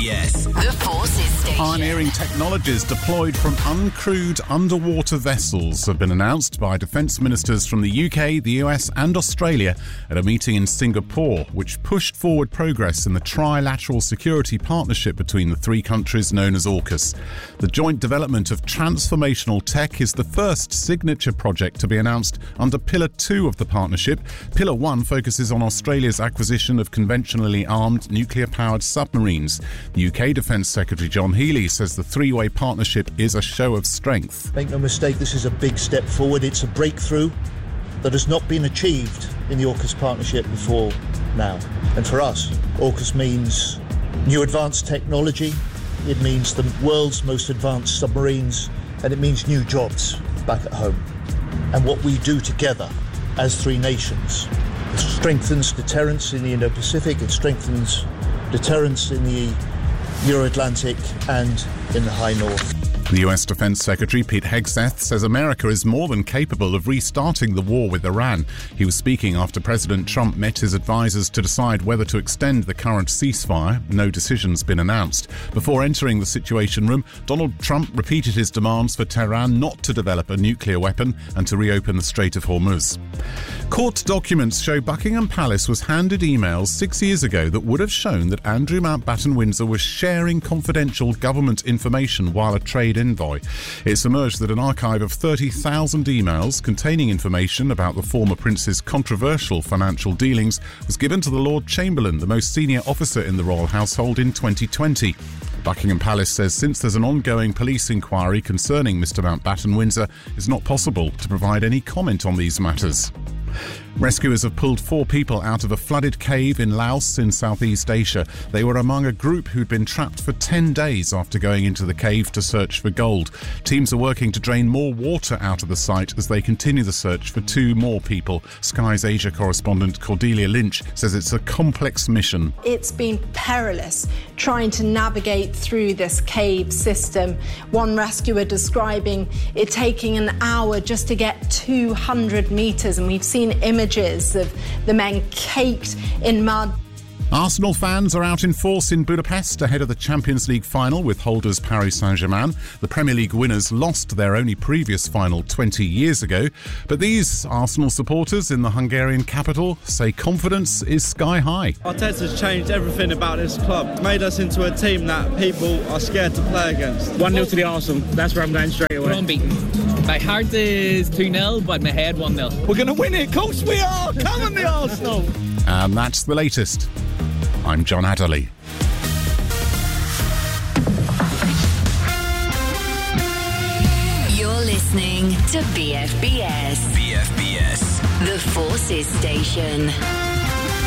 BFBS. The Forces Station. Pioneering technologies deployed from uncrewed underwater vessels have been announced by defence ministers from the UK, the US and Australia at a meeting in Singapore, which pushed forward progress in the trilateral security partnership between the three countries known as AUKUS. The joint development of transformational tech is the first signature project to be announced under Pillar 2 of the partnership. Pillar 1 focuses on Australia's acquisition of conventionally armed nuclear-powered submarines. The UK Defence Secretary John Healey says the three-way partnership is a show of strength. Make no mistake, this is a big step forward. It's a breakthrough that has not been achieved in the AUKUS partnership before now. And for us, AUKUS means new advanced technology, it means the world's most advanced submarines, and it means new jobs back at home. And what we do together as three nations, it strengthens deterrence in the Indo-Pacific, it strengthens deterrence in the Euro-Atlantic and in the High North. The US Defence Secretary Pete Hegseth says America is more than capable of restarting the war with Iran. He was speaking after President Trump met his advisers to decide whether to extend the current ceasefire. No decision's been announced. Before entering the Situation Room, Donald Trump repeated his demands for Tehran not to develop a nuclear weapon and to reopen the Strait of Hormuz. Court documents show Buckingham Palace was handed emails 6 years ago that would have shown that Andrew Mountbatten Windsor was sharing confidential government information while a trade envoy. It's emerged that an archive of 30,000 emails containing information about the former prince's controversial financial dealings was given to the Lord Chamberlain, the most senior officer in the royal household, in 2020. Buckingham Palace says since there's an ongoing police inquiry concerning Mr Mountbatten Windsor, it's not possible to provide any comment on these matters. Rescuers have pulled 4 people out of a flooded cave in Laos in Southeast Asia. They were among a group who'd been trapped for 10 days after going into the cave to search for gold. Teams are working to drain more water out of the site as they continue the search for 2 more people. Sky's Asia correspondent Cordelia Lynch says it's a complex mission. It's been perilous trying to navigate through this cave system. One rescuer describing it taking an hour just to get 200 metres, and we've seen images of the men caked in mud. Arsenal fans are out in force in Budapest ahead of the Champions League final with holders Paris Saint-Germain. The Premier League winners lost their only previous final 20 years ago. But these Arsenal supporters in the Hungarian capital say confidence is sky high. Arteta's changed everything about this club. Made us into a team that people are scared to play against. 1-0 to the Arsenal. That's where I'm going straight away. We're unbeaten. My heart is 2-0, but my head 1-0. We're going to win it. Of course we are. Come on, the Arsenal. And that's the latest. I'm John Adderley. You're listening to BFBS. BFBS. The Forces Station.